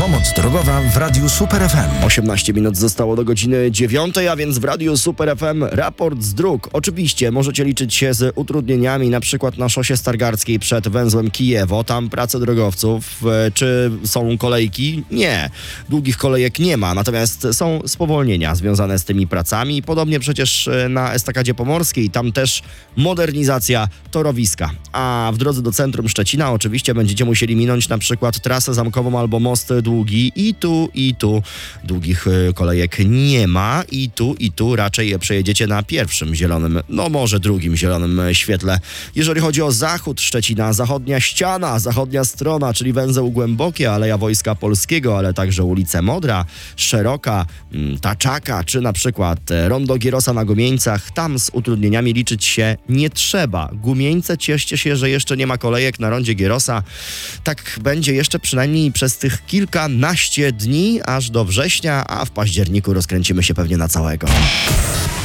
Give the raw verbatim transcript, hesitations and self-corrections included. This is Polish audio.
Pomoc drogowa w Radiu Super F M. osiemnaście minut zostało do godziny dziewiątej, a więc w Radiu Super F M raport z dróg. Oczywiście możecie liczyć się z utrudnieniami, na przykład na szosie Stargardzkiej przed węzłem Kijewo. Tam prace drogowców. Czy są kolejki? Nie. Długich kolejek nie ma, natomiast są spowolnienia związane z tymi pracami. Podobnie przecież na Estakadzie Pomorskiej, tam też modernizacja torowiska. A w drodze do centrum Szczecina oczywiście będziecie musieli minąć na przykład trasę zamkową albo most długi i tu, i tu długich kolejek nie ma i tu, i tu raczej przejedziecie na pierwszym zielonym, no może drugim zielonym świetle. Jeżeli chodzi o zachód Szczecina, zachodnia ściana, zachodnia strona, czyli węzeł Głębokie, Aleja Wojska Polskiego, ale także ulice Modra, Szeroka, Taczaka, czy na przykład rondo Gierosa na Gumieńcach, tam z utrudnieniami liczyć się nie trzeba. Gumieńce, cieszcie się, że jeszcze nie ma kolejek na rondzie Gierosa. Tak będzie jeszcze przynajmniej przez tych kilkanaście dni, aż do września, a w październiku rozkręcimy się pewnie na całego.